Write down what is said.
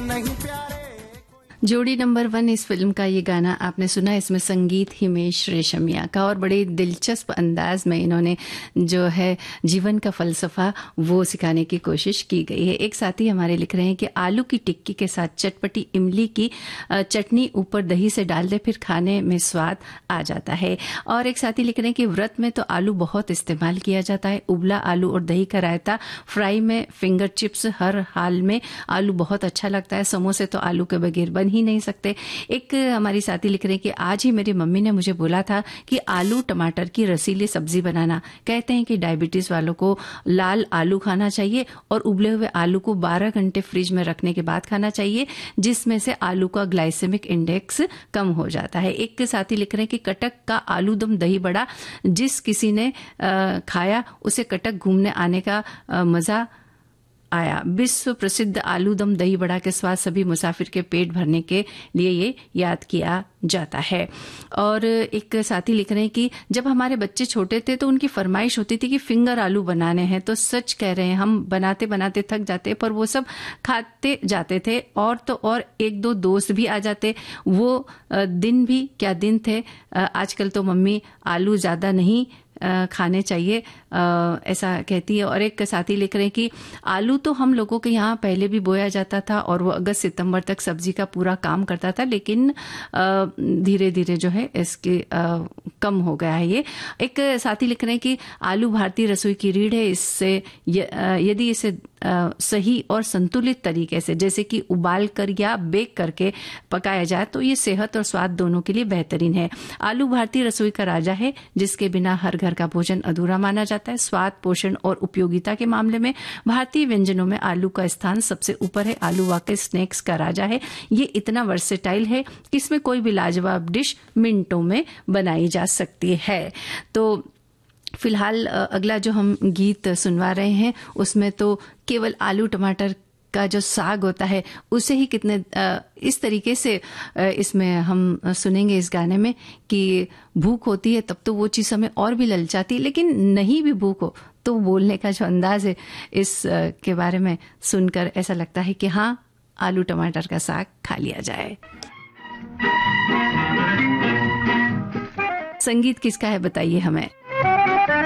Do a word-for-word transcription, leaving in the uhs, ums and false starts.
नहीं प्यारे। जोड़ी नंबर वन इस फिल्म का ये गाना आपने सुना। इसमें संगीत हिमेश रेशमिया का, और बड़े दिलचस्प अंदाज में इन्होंने जो है जीवन का फलसफा वो सिखाने की कोशिश की गई है। एक साथी हमारे लिख रहे हैं कि आलू की टिक्की के साथ चटपटी इमली की चटनी ऊपर दही से डाल दे, फिर खाने में स्वाद आ जाता है। और एक साथी लिख रहे हैं कि व्रत में तो आलू बहुत इस्तेमाल किया जाता है। उबला आलू और दही का रायता, फ्राई में फिंगर चिप्स, हर हाल में आलू बहुत अच्छा लगता है। समोसे तो आलू के बगैर बन ही नहीं सकते। एक हमारी साथी लिख रहे हैं कि आज ही मेरी मम्मी ने मुझे बोला था कि आलू टमाटर की रसीली सब्जी बनाना। कहते हैं कि डायबिटीज वालों को लाल आलू खाना चाहिए और उबले हुए आलू को बारह घंटे फ्रिज में रखने के बाद खाना चाहिए, जिसमें से आलू का ग्लाइसेमिक इंडेक्स कम हो जाता है। एक साथी लिख रहे हैं कि कटक का आलू दम दही बड़ा जिस किसी ने आ, खाया उसे कटक घूमने आने का आ, मजा आया। विश्व प्रसिद्ध आलू दम दही बड़ा के स्वाद सभी मुसाफिर के पेट भरने के लिए ये याद किया जाता है। और एक साथी लिख रहे हैं कि जब हमारे बच्चे छोटे थे तो उनकी फरमाइश होती थी कि फिंगर आलू बनाने हैं, तो सच कह रहे हैं हम बनाते बनाते थक जाते, पर वो सब खाते जाते थे। और तो और एक दो दोस्त भी आ जाते। वो दिन भी क्या दिन थे। आजकल तो मम्मी आलू ज्यादा नहीं खाने चाहिए, ऐसा कहती है। और एक साथी लिख रहे हैं कि आलू तो हम लोगों के यहाँ पहले भी बोया जाता था और वो अगस्त सितंबर तक सब्जी का पूरा काम करता था, लेकिन धीरे धीरे जो है इसके कम हो गया है ये। एक साथी लिख रहे हैं कि आलू भारतीय रसोई की रीढ़ है। इससे यदि इसे सही और संतुलित तरीके से जैसे कि उबाल कर या बेक करके पकाया जाए तो ये सेहत और स्वाद दोनों के लिए बेहतरीन है। आलू भारतीय रसोई का राजा है, जिसके बिना हर घर का भोजन अधूरा माना जाता है। स्वाद, पोषण और उपयोगिता के मामले में भारतीय व्यंजनों में आलू का स्थान सबसे ऊपर है। आलू वाकई स्नैक्स का राजा है। ये इतना वर्सेटाइल है कि इसमें कोई भी लाजवाब डिश मिनटों में बनाई जा सकती है। तो फिलहाल अगला जो हम गीत सुनवा रहे हैं उसमें तो केवल आलू टमाटर का जो साग होता है उसे ही कितने इस तरीके से इसमें हम सुनेंगे इस गाने में कि भूख होती है तब तो वो चीज़ हमें और भी ललचाती है, लेकिन नहीं भी भूख हो तो बोलने का जो अंदाज है इस के बारे में सुनकर ऐसा लगता है कि हाँ, आलू टमाटर का साग खा लिया जाए। संगीत किसका है बताइए हमें।